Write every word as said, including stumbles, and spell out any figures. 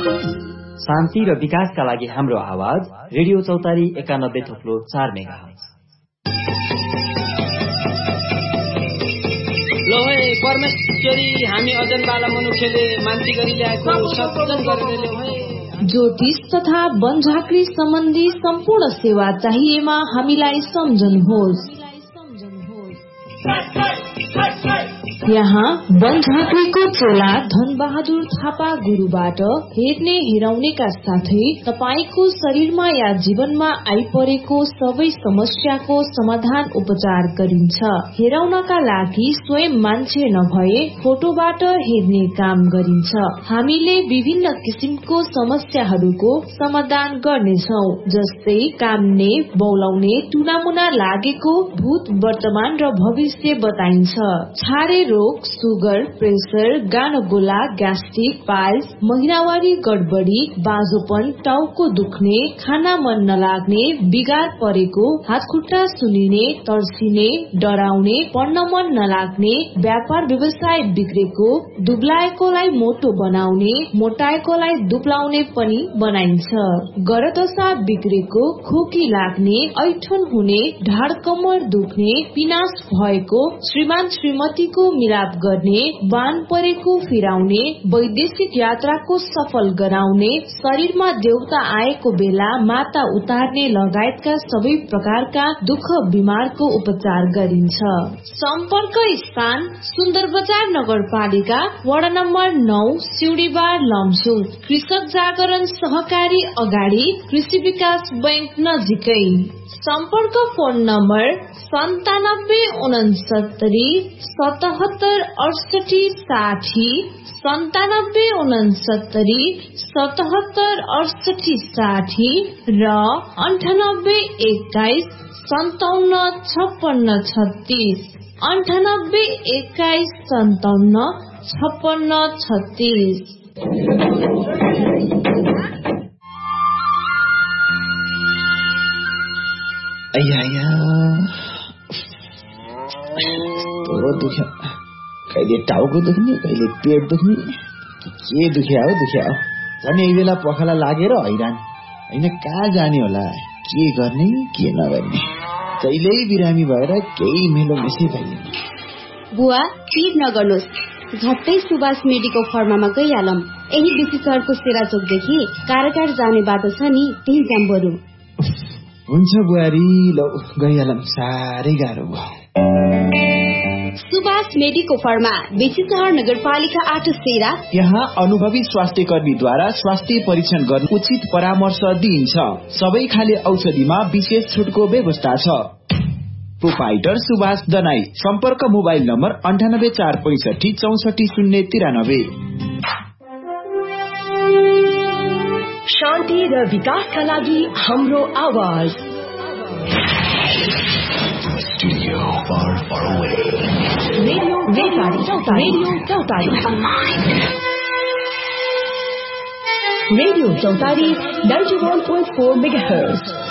शान्ति र विकासका लागि हाम्रो आवाज रेडियो चौतारी एकानब्बे थोप्लो चार मेगाहर्ज। लो है परमेश्वरी हामी अजन बाला मनुष्यले मान्छे गरी ल्याएको सत्संग गरेर ल्याउ है। ज्योतिष तथा वनझाँक्री सम्बन्धी सम्पूर्ण सेवा चाहिएमा हामीलाई सम्झनुहोस्। यहाँ वनझाँक्रीको चेला धनबहादुर थापा गुरुबाट हेर्ने हेराउनेका साथै तपाईको शरीरमा या जीवनमा आइपरेको सबै समस्याको समाधान उपचार गरिन्छ। हेराउनका लागि स्वयं मान्छे नभए फोटोबाट हेर्ने काम गरिन्छ। हामीले विभिन्न किसिमको समस्याहरूको समाधान गर्नेछौ, जस्तै काम्ने, बौलाउने, टुनामुना लागेको, भूत, वर्तमान र भविष्य बताइन्छ। छारे रोग, सुगर, प्रेसर, गानगोला, ग्यास्ट्रिक, पाइल्स, महिनावारी गडबडी, बाजोपन, टाउको दुख्ने, खाना मन नलाग्ने, बिगार परेको, हात खुट्टा सुनिने, तर्सिने, डराउने, पढ्न मन नलाग्ने, व्यापार व्यवसाय बिग्रेको, दुब्लाएकोलाई मोटो बनाउने, मोटाएकोलाई दुब्लाउने पनि बनाइन्छ। गरदशा बिग्रेको, खोकी लाग्ने, ऐठन हुने, ढाड कमर दुख्ने, पिनास भएको, श्रीमान श्रीमतीको मिलाप गर्ने, बान परेको फिराउने, वैदेशिक यात्राको सफल गराउने, शरीरमा देउता आएको बेला माता उतार्ने लगायतका सबै प्रकारका दुःख बिमारको उपचार गरिन्छ। सम्पर्क स्थान सुन्दर बजार नगरपालिका वडा नम्बर नौ, सिउडीबार, लमजुङ। कृषक जागरण सहकारी अगाडि, कृषि विकास बैंक नजिकै। सम्पर्क फोन नम्बर सन्तानब्बे उनसत्तरी सतहत्तर अडसठी साठी, सन्तानब्बे उनसत्तरी सतहत्तर अडसठी साठी र अन्ठानब्बे एक्काइस सन्ताउन्न छप्पन्न छत्तीस, अन्ठानब्बे एक्काइस सन्ताउन्न छप्पन्न छत्तीस। दुख्यो, कहिले टाउको दुख्ने, कहिले पेट दुख्ने, के दुख्या हो दुख्या हो। झन् यही बेला पखाला लागेर हैरान, होइन कहाँ जाने होला, के गर्ने के नगर्ने, कहिल्यै बिरामी भएर केही मेलो मिसै भइन्। बुवा चिज नगर्नुहोस्, झट्टै सुभाष मेडिकल फर्मामा गइहालौं। यही बेसी सहरको सेराचोकदेखि कारागार जाने बाटो छ नि, त्यही जाम बरु। हुन्छ बुहारी, लौ गइहालौं, साह्रै गाह्रो भयो। सुभाष मेडिको फर्मा, बेसी सहर नगरपालिका आठ सेरा। यहाँ अनुभवी स्वास्थ्य कर्मीद्वारा स्वास्थ्य परीक्षण गर्न उचित परामर्श दिइन्छ। सबै खाले औषधिमा विशेष छुटको व्यवस्था छ। प्रोपाइटर सुभाष दनाई। सम्पर्क मोबाइल नम्बर अन्ठानब्बे चार पैंसठी चौसठी शून्य तिरानब्बे। शान्ति र विकासका लागि हाम्रो आवाज। Studio far, far away. Radio, radio, radio, Chautari. Radio Chautari, ninety-one point four megahertz.